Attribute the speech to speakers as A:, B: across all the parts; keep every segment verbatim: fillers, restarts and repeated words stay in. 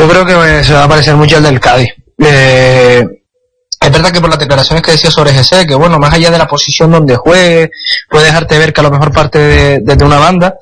A: Yo creo que se va a parecer mucho al del Cádiz. Eh, es verdad que por las declaraciones que decía sobre G C, que bueno, más allá de la posición donde juegue, puede dejarte ver que a lo mejor parte de, desde una banda.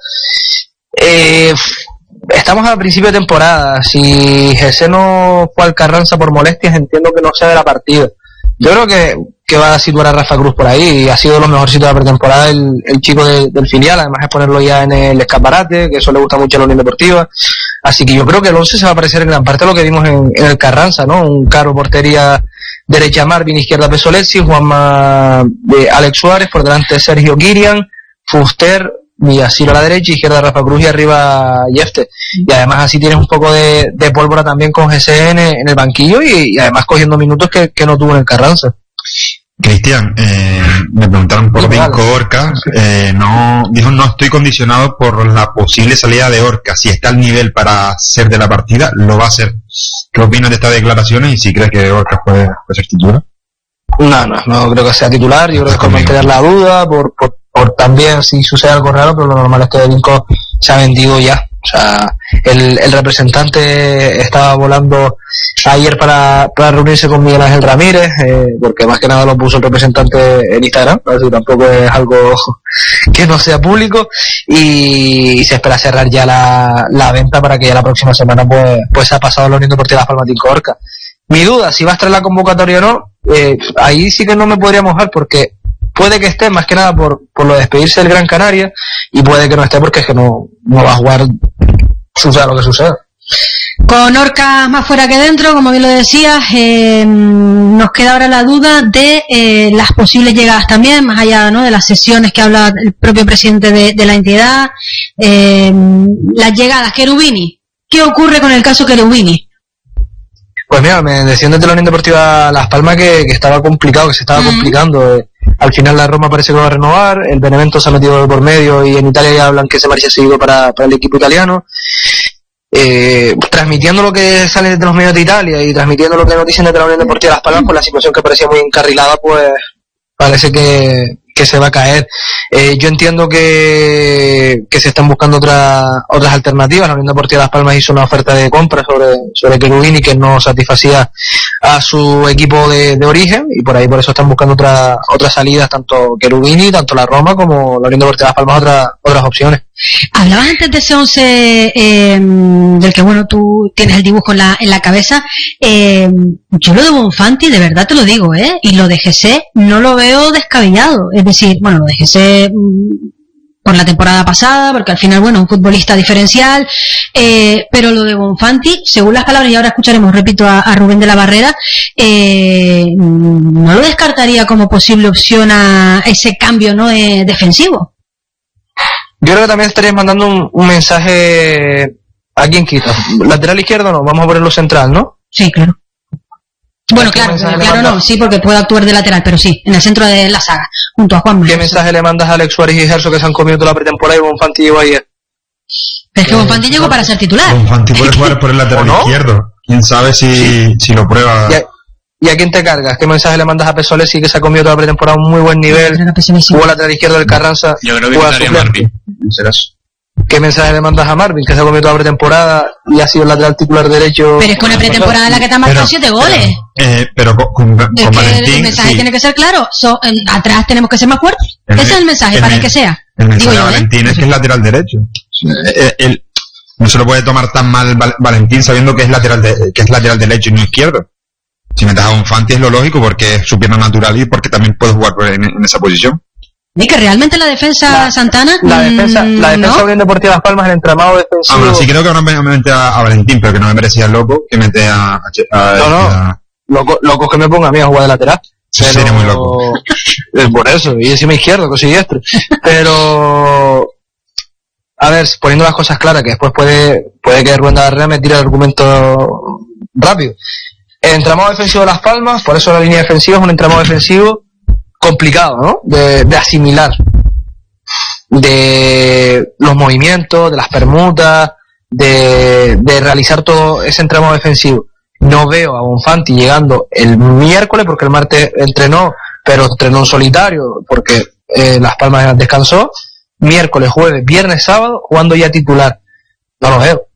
A: Eh, estamos a principio de temporada. Si G C no fue al Carranza por molestias, entiendo que no sea de la partida. Yo creo que, que va a situar a Rafa Cruz por ahí, y ha sido de los mejores sitios de la pretemporada el, el chico de, del filial, además es ponerlo ya en el escaparate, que eso le gusta mucho a la Unión Deportiva. Así que yo creo que el once se va a parecer en gran parte a lo que vimos en, en el Carranza, ¿no? Un Caro portería derecha Marvin, izquierda Pesolezzi, Juanma de Alex Suárez, por delante Sergio Guirian, Fuster, Villasiro a la derecha, izquierda Rafa Cruz y arriba Yefte. Y además así tienes un poco de, de pólvora también con G C N en el banquillo y, y además cogiendo minutos que, que no tuvo en el Carranza.
B: Cristian, eh, me preguntaron por Vinco Orca, eh, no, dijo no estoy condicionado por la posible salida de Orca, si está al nivel para ser de la partida, lo va a hacer. ¿Qué opinas de estas declaraciones y si crees que Orca puede, puede ser titular?
A: No, no, no creo que sea titular, yo creo que es como hay que dar la duda, por, por, por también si sucede algo raro, pero lo normal es que Vinco se ha vendido ya. O sea, el, el representante estaba volando ayer para, para reunirse con Miguel Ángel Ramírez, eh, porque más que nada lo puso el representante en Instagram, así que tampoco es algo que no sea público, y, y se espera cerrar ya la, la venta para que ya la próxima semana pues, pues se ha pasado a la Unión Deportiva Las Palmas de Orca. Mi duda, si va a estar en la convocatoria o no, eh, ahí sí que no me podría mojar, porque puede que esté más que nada por, por lo de despedirse del Gran Canaria, y puede que no esté porque es que no, no va a jugar, suceda lo que suceda.
C: Con Orca más fuera que dentro, como bien lo decías, eh, nos queda ahora la duda de eh, las posibles llegadas también, más allá, ¿no?, de las sesiones que habla el propio presidente de, de la entidad, eh, las llegadas. Cherubini, ¿qué ocurre con el caso Cherubini?
A: Pues mira, me decían desde la Unión Deportiva Las Palmas que, que estaba complicado, que se estaba uh-huh. complicando. Eh, al final la Roma parece que va a renovar, el Benevento se ha metido por medio y en Italia ya hablan que se marcha seguido para, para el equipo italiano. Eh, transmitiendo lo que sale desde los medios de Italia y transmitiendo lo que nos dicen desde la Unión Deportiva Las Palmas, pues la situación que parecía muy encarrilada, pues parece que, que se va a caer. Eh, yo entiendo que, que se están buscando otra, otras alternativas. La Unión Deportiva Las Palmas hizo una oferta de compra sobre, sobre Cherubini que no satisfacía a su equipo de, de origen, y por ahí por eso están buscando otra, otras salidas, tanto Cherubini, tanto la Roma como la Unión Deportiva Las Palmas, otras, otras opciones.
C: Hablabas antes de ese once eh, del que, bueno, tú tienes el dibujo en la, en la cabeza. Eh, yo lo de Bonfanti, de verdad te lo digo, ¿eh? Y lo de G C no lo veo descabellado. Es decir, bueno, lo de G C por la temporada pasada, porque al final, bueno, un futbolista diferencial, eh, pero lo de Bonfanti, según las palabras, y ahora escucharemos, repito, a, a Rubén de la Barrera, eh, no lo descartaría como posible opción a ese cambio, ¿no?, eh, defensivo.
A: Yo creo que también estarías mandando un, un mensaje a quien quita. Lateral izquierdo no, vamos a ponerlo central, ¿no?
C: Sí, claro. Bueno, claro, claro no, sí, porque puede actuar de lateral, pero sí, en el centro de la saga, junto a Juan.
A: ¿Qué mensaje le mandas a Alex Suárez y Gerso, que se han comido toda la pretemporada y Bonfanti llegó ayer?
C: Pero es que Bonfanti llegó para ser titular.
B: Bonfanti puede jugar por el lateral no? izquierdo. ¿Quién sabe si, sí. si lo prueba?
A: ¿Y a, ¿Y a quién te cargas? ¿Qué mensaje le mandas a Pesolezzi, que se ha comido toda la pretemporada a un muy buen nivel? Jugó lateral izquierdo del Carranza.
D: Yo creo que quitaría Marvin. ¿Serás?
A: ¿Qué mensaje le mandas a Marvin, que se ha comido toda la pretemporada y ha sido el lateral titular derecho?
C: Pero es con la pretemporada en la que te ha marcado siete goles.
B: Pero, eh, pero con, con, con
C: es
B: Valentín,
C: que el mensaje sí. tiene que ser claro. So, en, atrás tenemos que ser más fuertes. El, Ese es el mensaje, el, para el que sea.
B: El mensaje
C: Digo
B: de
C: yo,
B: Valentín ¿eh? es que es lateral derecho. El, el, no se lo puede tomar tan mal Val, Valentín sabiendo que es lateral de, que es lateral derecho y no izquierdo. Si metes a Bonfanti es lo lógico, porque es su pierna natural y porque también puede jugar en, en esa posición.
C: Y que realmente la defensa
A: la,
C: Santana
A: la defensa mmm, la defensa ¿no? Unión Deportiva Las Palmas, el entramado defensivo.
B: Ah, bueno, sí, creo que ahora me mete a, a Valentín, pero que no me merecía loco que mete a, a, a
A: no no a, loco, loco que me ponga a mí a jugar de lateral.
B: Sí, pero, sería muy loco.
A: Por eso, y encima izquierdo, que soy diestro. Pero a ver, poniendo las cosas claras, que después puede puede que Rubén de la Barrera me tire el argumento rápido. El entramado defensivo de Las Palmas, por eso la línea defensiva es un entramado defensivo complicado, ¿no? De, de asimilar, de los movimientos, de las permutas, de, de realizar todo ese entramado defensivo. No veo a Bonfanti llegando el miércoles, porque el martes entrenó, pero entrenó en solitario, porque eh, Las Palmas descansó. Miércoles, jueves, viernes, sábado, jugando ya titular. No lo veo.